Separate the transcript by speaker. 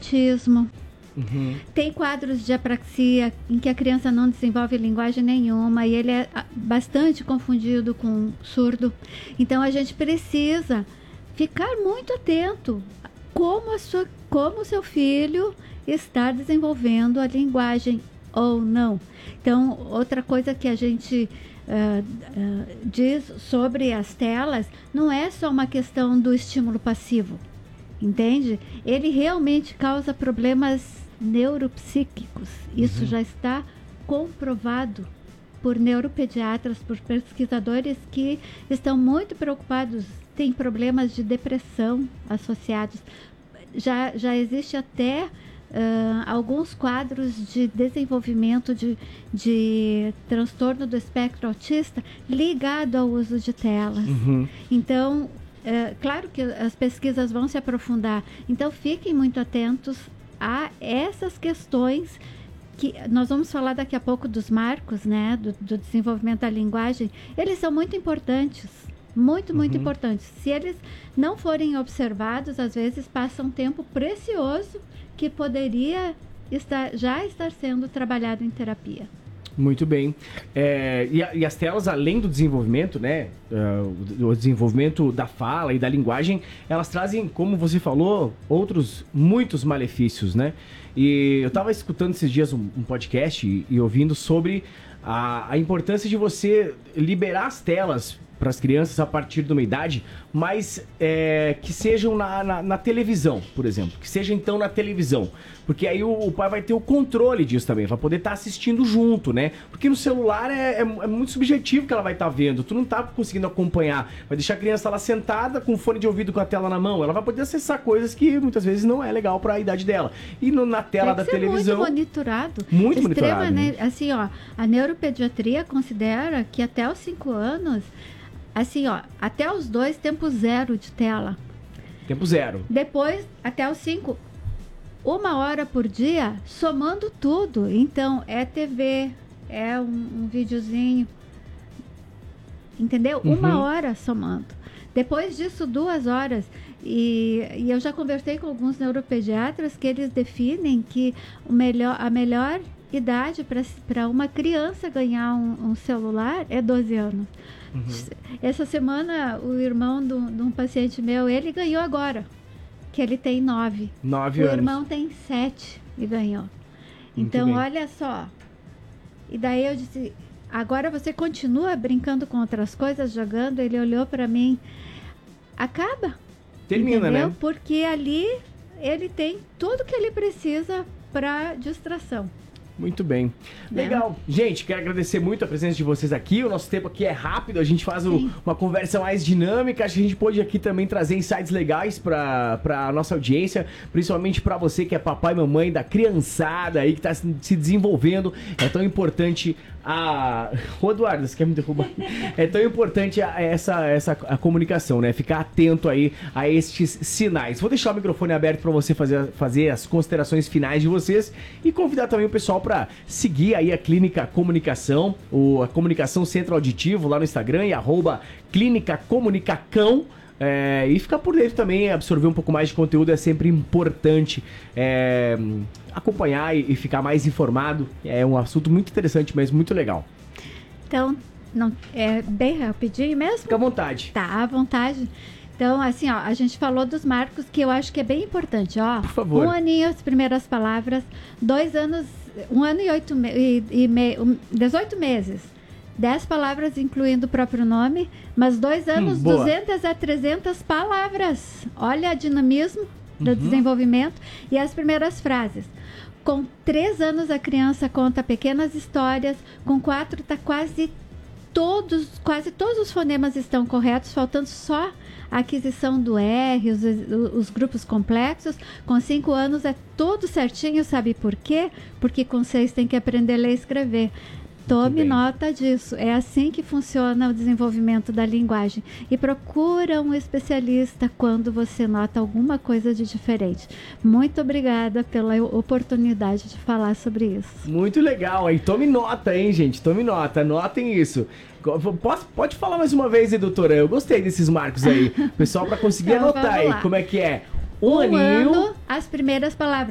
Speaker 1: autismo. Tem quadros de apraxia em que a criança não desenvolve linguagem nenhuma e ele é bastante confundido com surdo. Então a gente precisa ficar muito atento como o seu filho está desenvolvendo a linguagem ou não. Então, outra coisa que a gente diz sobre as telas não é só uma questão do estímulo passivo, entende? Ele realmente causa problemas neuropsíquicos. Isso já está comprovado por neuropediatras, por pesquisadores que estão muito preocupados. Tem problemas de depressão associados. Já existe até alguns quadros de desenvolvimento de transtorno do espectro autista ligado ao uso de telas. Então, claro que as pesquisas vão se aprofundar. Então, fiquem muito atentos a essas questões que nós vamos falar daqui a pouco dos marcos, né, do desenvolvimento da linguagem. Eles são muito importantes, muito importantes. Se eles não forem observados, às vezes passa um tempo precioso que poderia já estar sendo trabalhado em terapia.
Speaker 2: Muito bem. E as telas, além do desenvolvimento, né, o desenvolvimento da fala e da linguagem, elas trazem, como você falou, muitos malefícios, né? E eu estava escutando esses dias um podcast e ouvindo sobre a importância de você liberar as telas para as crianças a partir de uma idade, mas que sejam na televisão, por exemplo. Que seja então na televisão. Porque aí o pai vai ter o controle disso também, vai poder estar assistindo junto, né? Porque no celular é muito subjetivo que ela vai estar vendo, tu não tá conseguindo acompanhar. Vai deixar a criança lá sentada com o fone de ouvido com a tela na mão, ela vai poder acessar coisas que muitas vezes não é legal para a idade dela. E na tela da televisão...
Speaker 1: muito monitorado.
Speaker 2: Muito monitorado, né?
Speaker 1: Assim, ó, a neuropediatria considera que até os 5 anos... Assim, ó, até os 2, tempo zero de tela.
Speaker 2: Tempo zero.
Speaker 1: Depois, até os 5, 1 hora por dia, somando tudo. Então, é TV, é um videozinho, entendeu? 1 hora somando. Depois disso, 2 horas. E eu já conversei com alguns neuropediatras que eles definem que a melhor idade para uma criança ganhar um celular é 12 anos. Essa semana, o irmão de um paciente meu, ele ganhou agora, que ele tem 9.
Speaker 2: 9 anos.
Speaker 1: O irmão tem 7 e ganhou. Então, olha só. E daí eu disse, agora você continua brincando com outras coisas, jogando? Ele olhou para mim, acaba.
Speaker 2: Termina,
Speaker 1: entendeu?
Speaker 2: Né?
Speaker 1: Porque ali ele tem tudo que ele precisa para distração.
Speaker 2: Muito bem. Legal. Gente, quero agradecer muito a presença de vocês aqui. O nosso tempo aqui é rápido, a gente faz uma conversa mais dinâmica. Acho que a gente pôde aqui também trazer insights legais para a nossa audiência, principalmente para você que é papai e mamãe da criançada aí que está se desenvolvendo. É tão importante Ô Eduardo, você quer me derrubar? É tão importante a comunicação, né? Ficar atento aí a estes sinais. Vou deixar o microfone aberto para você fazer as considerações finais de vocês e convidar também o pessoal para seguir aí a Clínica Comunicação, a Comunicação Centro Auditivo lá no Instagram e @Clínica Comunicacão. E ficar por dentro também, absorver um pouco mais de conteúdo é sempre importante. Acompanhar e ficar mais informado é um assunto muito interessante, mas muito legal.
Speaker 1: Então, é bem rapidinho mesmo?
Speaker 2: Fica à vontade.
Speaker 1: Tá, à vontade. Então, assim, ó, a gente falou dos marcos que eu acho que é bem importante, ó.
Speaker 2: Por favor.
Speaker 1: 1 aninho, as primeiras palavras, 2 anos, 1 ano e 18 meses. 10 palavras, incluindo o próprio nome, mas 2 anos, 200 a 300 palavras. Olha o dinamismo do desenvolvimento. E as primeiras frases. Com 3 anos, a criança conta pequenas histórias. Com 4, tá quase todos os fonemas estão corretos, faltando só a aquisição do R, os grupos complexos. Com 5 anos, é tudo certinho, sabe por quê? Porque com 6 tem que aprender a ler e escrever. Tome nota disso. É assim que funciona o desenvolvimento da linguagem. E procura um especialista quando você nota alguma coisa de diferente. Muito obrigada pela oportunidade de falar sobre isso.
Speaker 2: Muito legal, hein? Tome nota, hein, gente? Tome nota. Anotem isso. Pode falar mais uma vez, hein, doutora? Eu gostei desses marcos aí. Pessoal, para conseguir
Speaker 1: então,
Speaker 2: anotar aí, como é que é? 1
Speaker 1: 1
Speaker 2: aninho.
Speaker 1: ano, as primeiras palavras.